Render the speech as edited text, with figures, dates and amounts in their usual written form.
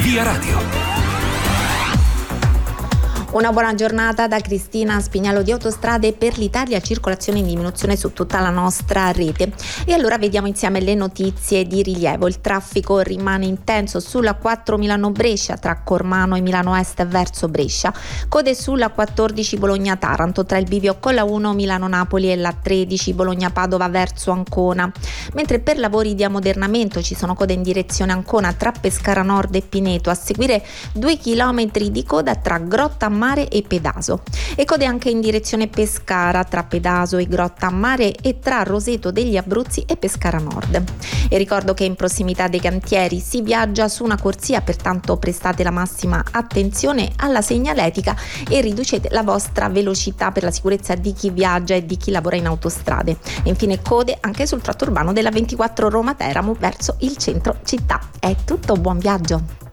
Via Radio. Una buona giornata da Cristina Spignalo di Autostrade per l'Italia, circolazione in diminuzione su tutta la nostra rete. E allora vediamo insieme le notizie di rilievo. Il traffico rimane intenso sulla 4 Milano-Brescia tra Cormano e Milano Est verso Brescia, code sulla 14 Bologna-Taranto tra il bivio con la 1 Milano-Napoli e la 13 Bologna-Padova verso Ancona, mentre per lavori di ammodernamento ci sono code in direzione Ancona tra Pescara Nord e Pineto, a seguire 2 chilometri di coda tra Grotta Mare e Pedaso, e code anche in direzione Pescara tra Pedaso e Grotta Mare e tra Roseto degli Abruzzi e Pescara Nord. E ricordo che in prossimità dei cantieri si viaggia su una corsia, pertanto prestate la massima attenzione alla segnaletica e riducete la vostra velocità per la sicurezza di chi viaggia e di chi lavora in autostrade. E infine code anche sul tratto urbano della 24 Roma Teramo verso il centro città. È tutto, buon viaggio!